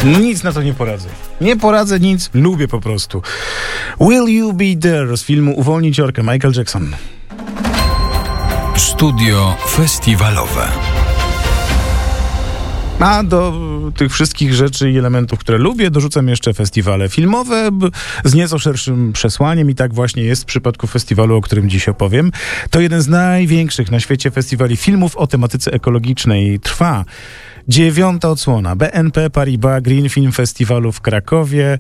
Nic na to nie poradzę. Nie poradzę nic, lubię po prostu. Will You Be There z filmu Uwolnić Orkę, Michael Jackson. Studio festiwalowe. A do tych wszystkich rzeczy i elementów, które lubię, dorzucam jeszcze festiwale filmowe z nieco szerszym przesłaniem i tak właśnie jest w przypadku festiwalu, o którym dziś opowiem. To jeden z największych na świecie festiwali filmów o tematyce ekologicznej. Trwa 9. odsłona BNP Paribas Green Film Festiwalu w Krakowie,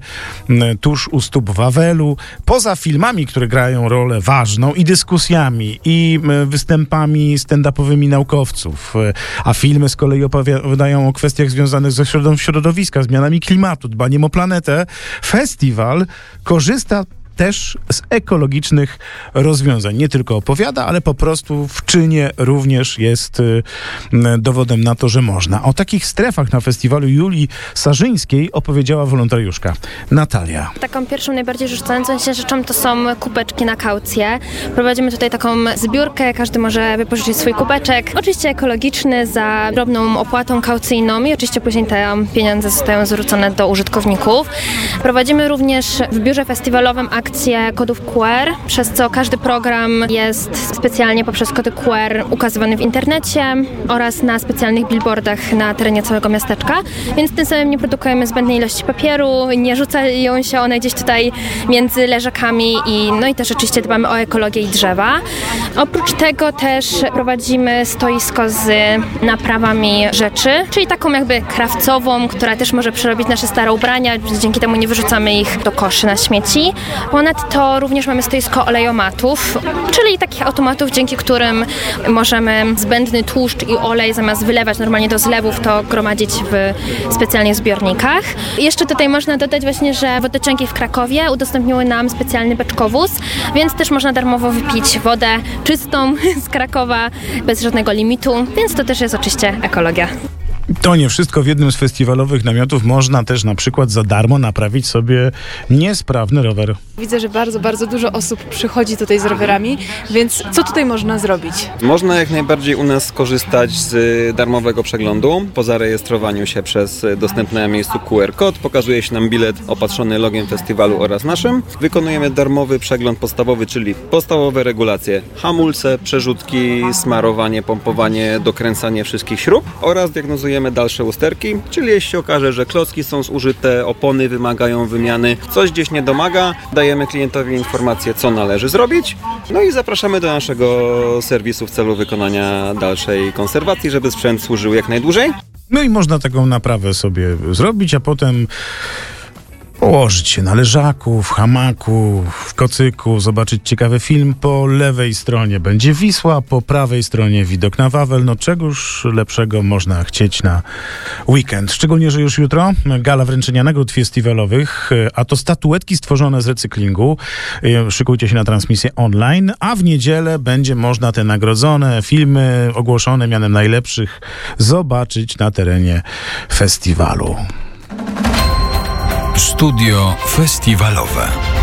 tuż u stóp Wawelu. Poza filmami, które grają rolę ważną i dyskusjami, i występami stand-upowymi naukowców, a filmy z kolei opowiadają o kwestiach związanych ze środowiska, zmianami klimatu, dbaniem o planetę, festiwal korzysta też z ekologicznych rozwiązań. Nie tylko opowiada, ale po prostu w czynie również jest dowodem na to, że można. O takich strefach na festiwalu Julii Sarzyńskiej opowiedziała wolontariuszka Natalia. Taką pierwszą, najbardziej rzucającą się rzeczą to są kubeczki na kaucję. Prowadzimy tutaj taką zbiórkę, każdy może wypożyczyć swój kubeczek. Oczywiście ekologiczny, za drobną opłatą kaucyjną i oczywiście później te pieniądze zostają zwrócone do użytkowników. Prowadzimy również w biurze festiwalowym akcję kodów QR, przez co każdy program jest specjalnie poprzez kody QR ukazywany w internecie oraz na specjalnych billboardach na terenie całego miasteczka, więc tym samym nie produkujemy zbędnej ilości papieru, nie rzucają się one gdzieś tutaj między leżakami i też oczywiście dbamy o ekologię i drzewa. Oprócz tego też prowadzimy stoisko z naprawami rzeczy, czyli taką jakby krawcową, która też może przerobić nasze stare ubrania, dzięki temu nie wyrzucamy ich do koszy na śmieci. Ponadto również mamy stoisko olejomatów, czyli takich automatów, dzięki którym możemy zbędny tłuszcz i olej zamiast wylewać normalnie do zlewów, to gromadzić w specjalnych zbiornikach. I jeszcze tutaj można dodać właśnie, że wodociągi w Krakowie udostępniły nam specjalny beczkowóz, więc też można darmowo wypić wodę czystą z Krakowa bez żadnego limitu, więc to też jest oczywiście ekologia. To nie wszystko. W jednym z festiwalowych namiotów można też na przykład za darmo naprawić sobie niesprawny rower. Widzę, że bardzo, bardzo dużo osób przychodzi tutaj z rowerami, więc co tutaj można zrobić? Można jak najbardziej u nas skorzystać z darmowego przeglądu. Po zarejestrowaniu się przez dostępny na miejscu QR kod pokazuje się nam bilet opatrzony logiem festiwalu oraz naszym. Wykonujemy darmowy przegląd podstawowy, czyli podstawowe regulacje: hamulce, przerzutki, smarowanie, pompowanie, dokręcanie wszystkich śrub oraz diagnozujemy dalsze usterki, czyli jeśli okaże, że klocki są zużyte, opony wymagają wymiany, coś gdzieś nie domaga, dajemy klientowi informację, co należy zrobić, no i zapraszamy do naszego serwisu w celu wykonania dalszej konserwacji, żeby sprzęt służył jak najdłużej. No i można taką naprawę sobie zrobić, a potem położyć się na leżaku, w hamaku, w kocyku, zobaczyć ciekawy film. Po lewej stronie będzie Wisła, po prawej stronie widok na Wawel. No czegoż lepszego można chcieć na weekend. Szczególnie, że już jutro gala wręczenia nagród festiwalowych, a to statuetki stworzone z recyklingu. Szykujcie się na transmisję online, a w niedzielę będzie można te nagrodzone filmy ogłoszone mianem najlepszych zobaczyć na terenie festiwalu. Studio festiwalowe.